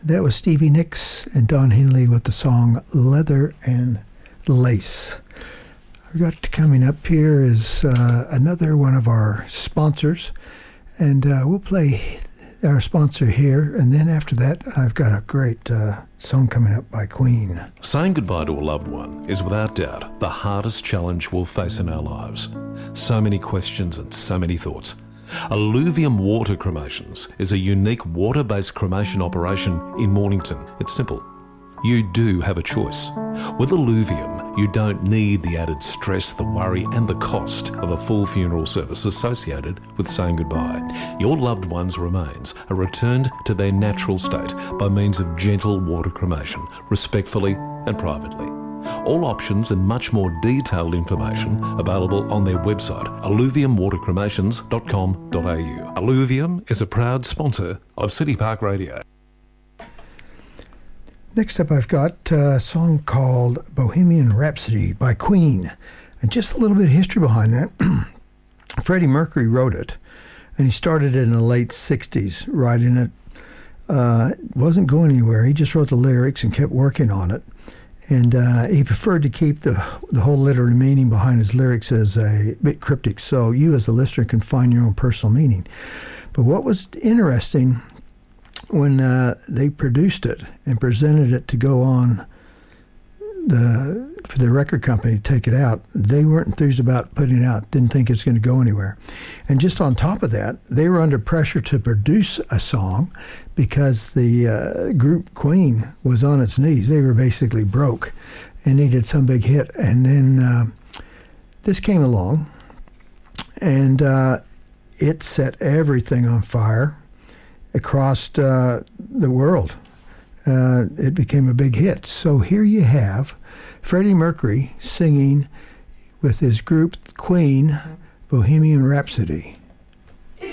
That was Stevie Nicks and Don Henley with the song Leather and Lace. I've got coming up here is another one of our sponsors, and we'll play our sponsor here, and then after that I've got a great song coming up by Queen. Saying goodbye to a loved one is without doubt the hardest challenge we'll face in our lives. So many questions and so many thoughts. Alluvium Water Cremations is a unique water-based cremation operation in Mornington. It's simple. You do have a choice. With Alluvium, you don't need the added stress, the worry and the cost of a full funeral service associated with saying goodbye. Your loved one's remains are returned to their natural state by means of gentle water cremation, respectfully and privately. All options and much more detailed information available on their website, alluviumwatercremations.com.au. Alluvium is a proud sponsor of City Park Radio. Next up, I've got a song called Bohemian Rhapsody by Queen. And just a little bit of history behind that. Freddie Mercury wrote it, and he started it in the late 60s, writing it. It wasn't going anywhere. He just wrote the lyrics and kept working on it. And he preferred to keep the whole literary meaning behind his lyrics as a bit cryptic, so you as a listener can find your own personal meaning. But what was interesting, when they produced it and presented it to go on for the record company to take it out, they weren't enthused about putting it out, didn't think it's going to go anywhere. And just on top of that, they were under pressure to produce a song because the group Queen was on its knees. They were basically broke and needed some big hit. And then this came along, and it set everything on fire across the world. It became a big hit. So here you have Freddie Mercury singing with his group Queen, Bohemian Rhapsody.